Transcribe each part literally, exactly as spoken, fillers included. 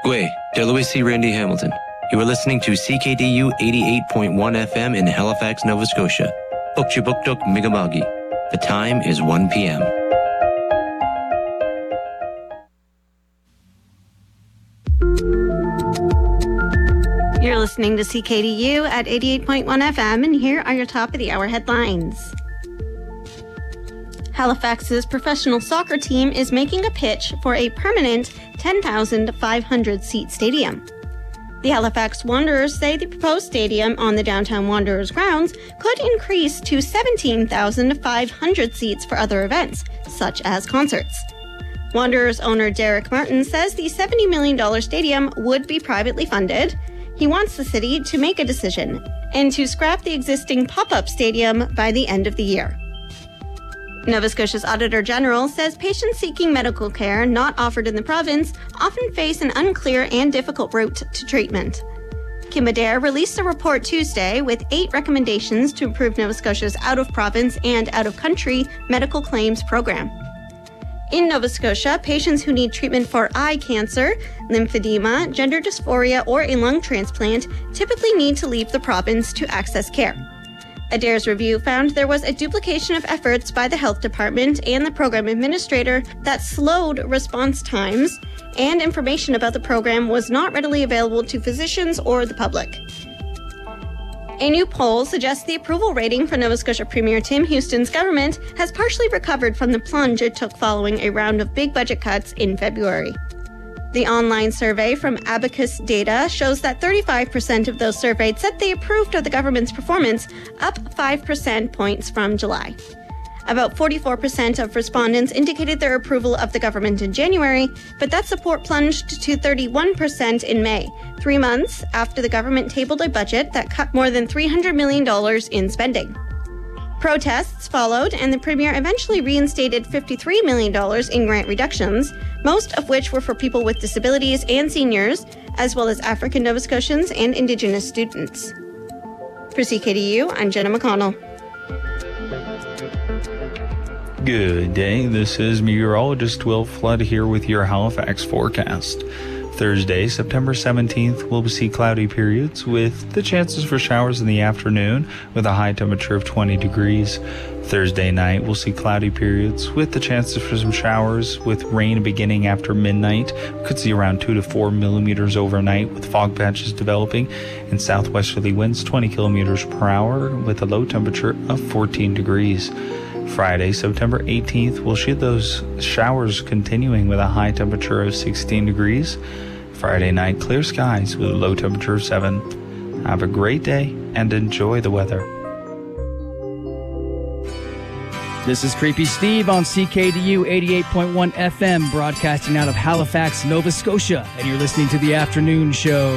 Gwe, Deloisi Randy Hamilton. You are listening to C K D U eighty-eight point one F M in Halifax, Nova Scotia. Ukchibuktuk Migamagi. The time is one p.m. You're listening to C K D U at eighty-eight point one F M, and here are your top of the hour headlines. Halifax's professional soccer team is making a pitch for a permanent ten thousand five hundred seat stadium. The Halifax Wanderers say the proposed stadium on the downtown Wanderers grounds could increase to seventeen thousand five hundred seats for other events, such as concerts. Wanderers owner Derek Martin says the seventy million dollars stadium would be privately funded. He wants the city to make a decision and to scrap the existing pop-up stadium by the end of the year. Nova Scotia's Auditor General says patients seeking medical care not offered in the province often face an unclear and difficult route to treatment. Kim Adair released a report Tuesday with eight recommendations to improve Nova Scotia's out-of-province and out-of-country medical claims program. In Nova Scotia, patients who need treatment for eye cancer, lymphedema, gender dysphoria, or a lung transplant typically need to leave the province to access care. Adair's review found there was a duplication of efforts by the health department and the program administrator that slowed response times, and information about the program was not readily available to physicians or the public. A new poll suggests the approval rating for Nova Scotia Premier Tim Houston's government has partially recovered from the plunge it took following a round of big budget cuts in February. The online survey from Abacus Data shows that thirty-five percent of those surveyed said they approved of the government's performance, up five percent points from July. About forty-four percent of respondents indicated their approval of the government in January, but that support plunged to thirty-one percent in May, three months after the government tabled a budget that cut more than three hundred million dollars in spending. Protests followed, and the Premier eventually reinstated fifty-three million dollars in grant reductions, most of which were for people with disabilities and seniors, as well as African Nova Scotians and Indigenous students. For C K D U, I'm Jenna McConnell. Good day, this is meteorologist Will Flood here with your Halifax forecast. Thursday, September seventeenth, we'll see cloudy periods with the chances for showers in the afternoon with a high temperature of twenty degrees. Thursday night, we'll see cloudy periods with the chances for some showers with rain beginning after midnight. We could see around two to four millimeters overnight with fog patches developing and southwesterly winds twenty kilometers per hour with a low temperature of fourteen degrees. Friday, September eighteenth, we'll see those showers continuing with a high temperature of sixteen degrees. Friday night, clear skies with a low temperature of seven. Have a great day and enjoy the weather. This is Creepy Steve on C K D U eighty-eight point one F M, broadcasting out of Halifax, Nova Scotia, and you're listening to The Afternoon Show.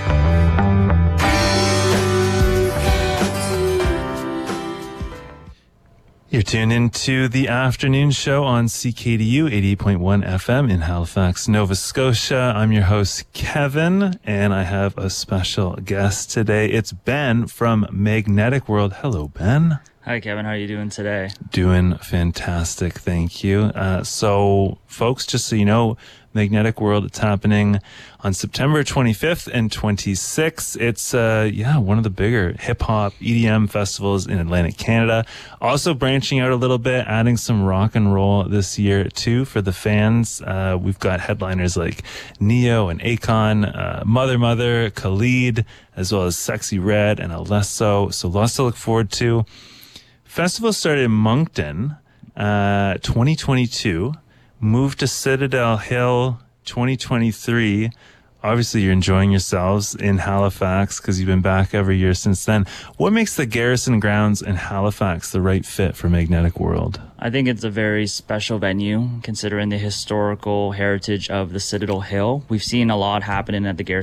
You're tuned into The Afternoon Show on C K D U eighty-eight point one F M in Halifax, Nova Scotia. I'm your host, Kevin, and I have a special guest today. It's Ben from Magnetic World. Hello, Ben. Hi, Kevin. How are you doing today? Doing fantastic. Thank you. Uh, so, folks, just so you know, Magnetic World, it's happening on September twenty-fifth and twenty-sixth. It's, uh, yeah, one of the bigger hip-hop E D M festivals in Atlantic Canada. Also branching out a little bit, adding some rock and roll this year, too, for the fans. Uh, we've got headliners like Neo and Akon, uh, Mother Mother, Khalid, as well as Sexy Red and Alesso. So lots to look forward to. Festival started in Moncton, uh, twenty twenty-two. Moved to Citadel Hill twenty twenty-three. Obviously, you're enjoying yourselves in Halifax because you've been back every year since then. What makes the Garrison Grounds in Halifax the right fit for Magnetic World? I think it's a very special venue considering the historical heritage of the Citadel Hill. We've seen a lot happening at the Garrison